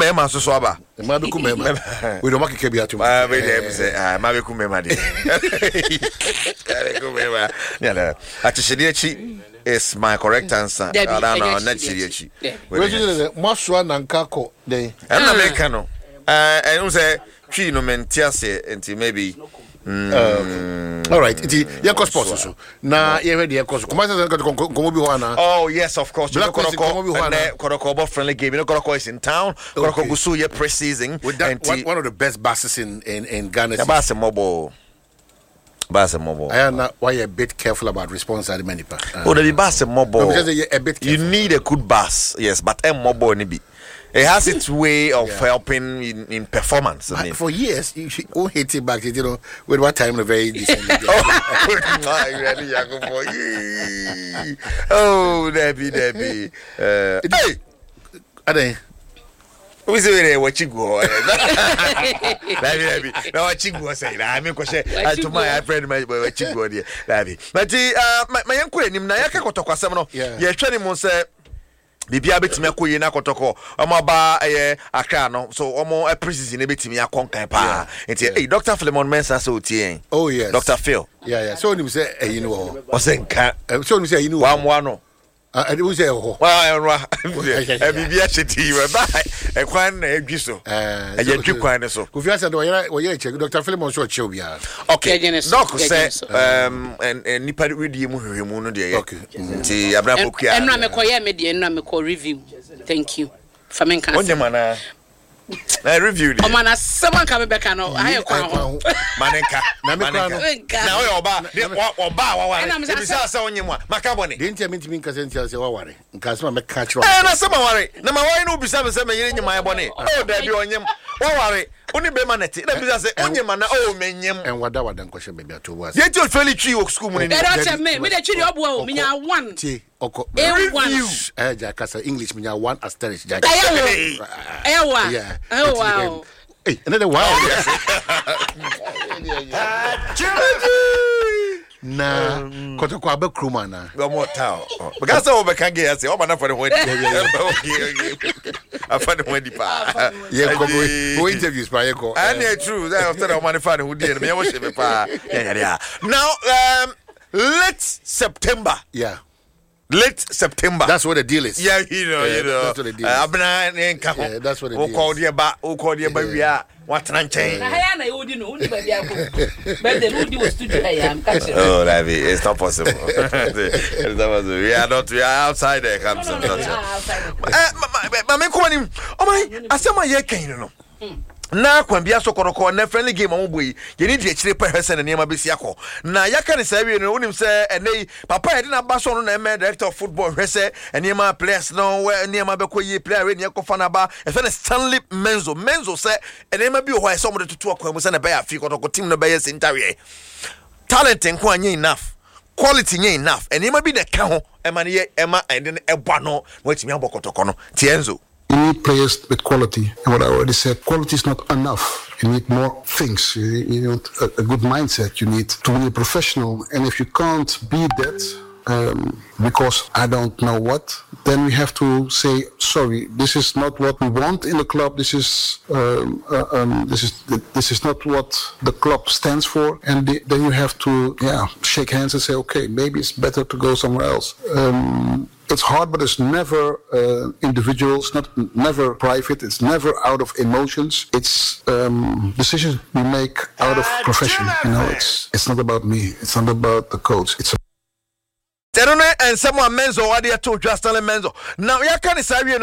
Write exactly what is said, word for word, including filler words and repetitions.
mema so so aba. Ma be ku mema. We don't make kebi atum. Ah, we dem say ah, ma be ku mema de. Kare ku mema. Yeah, Achishiriachi is my correct answer. I don't know, not Chiriachi. We just Maswa Nankako day. I'm not making no. Uh, I don't say she no mentiase until maybe. Um, all right, it is your sports so. Na you ready your course. Come on, oh yes, of course. You know, Koroko friendly game. You know, Koroko is in town. Koroko Gusu ye pre-season. With that, one, one of the best buses in in in Ghana. The bus mobile. Bus mobile. I am not why you're a bit careful about response at the many. Uh, oh, the bus mobile. No, because you're a bit careful. You need a good bus, yes, but a mobile ni be. It has its way of yeah. helping in, in performance. I mean. For years, you should all hate it back. You know, with what time the very decent. Oh, Debbie, Debbie. Uh, hey, Ade. We say what you go. Debbie, Debbie. Now what you go say? I mean, question. To my friend, my what you go there, Debbie. But uh, my my uncle, him na yaka kotoka semno. Yeah, training mo say. Bibia betimi akoye na kotoko omo ba eh Accra no so omo a precision e betimi akonkan pa enti eh Doctor Philemon Mensah so tie oh yes Doctor Phil yeah yeah so him say eh you know o say nka so him say you know one one no I do say oh wa wa e bibia cheti we ba e kwan na edwi so e je dwi kwan so ko fi asa do we we check Doctor Philemon so chew bia okay doc say um and nipa ready mu hwehwemu no de okay nti abrabo kwa enra me koye me de enra me ko review thank you for men kan onye mana I reviewed it. O mana seven ka me beka no aye kwa ho manenka na me kwa no na we oba oba wa wa e bisa sa onye mu maka bone de ntia menti min kase ntia se wa ware nka se ma me ka chiro eh na se ma ware na ma ware no bisa me se me yire nyima bone o da bi onye wa ware oni be maneti na bisa se onye ma na o menyem en wada wada nkoshe be bia to was ye ti o feli tree wo school mu ni e do che me me de tree obo o me nya one ti oko review eh ja kasa English me nya one asterisk ja ewa yeah oh wow hey another wow na kotoko abakruma na one more town because o be kan get say o ma na for the wedding afa the wedding pa yeah go go interviews pa ye go and it's true that after the money for the wedding me wo shebe pa yeah yeah now um late September yeah late September. That's what the deal is. Yeah, you know, yeah, you know. That's what the deal is. Abna nka ho. Yeah, that's what the deal is. O call the ba, o call the ba wia. What ranchen. Na haya na yodi no, uni ba dia ko. But the Rudy was studio haya, am catch it. Oh, that it's not possible. It's not possible. We are not, we are outside there, come some such. Eh, ma me ko ni. Oh my, asema ye kan no. Na kwambia so koroko na friendly game amboyi ye ni de chire pa hwese na niam besi akọ na yaka ne sawe no unim se enei papa ye na baso no na eme director of football hwese niam players no niam bekoyi player we ne kofa na ba e fe ne Stanley Menzo Menzo se enema bi o ho ese mo de tutu akwa mu se na ba ya fi koroko team no ba ye sintawe talent nko anya enough quality nya enough enema bi de ka ho e ma ne ye e ma ende e bwa no watimi abokotoko no Tienzo. You need players with quality. And what I already said, quality is not enough. You need more things. You, you need a, a good mindset. You need to be a professional. And if you can't be that, um, because I don't know what, then we have to say, sorry, this is not what we want in the club. This is um, uh, um, this is this is not what the club stands for. And the, then you have to, yeah, shake hands and say, okay, maybe it's better to go somewhere else. Um, It's hard, but it's never uh, individual. It's not never private. It's never out of emotions. It's um, decisions we make out of profession. You know, it's it's not about me. It's not about the coach. It's. Terone and someone Menzo, what they told Stanley Menzo. Now, you can't say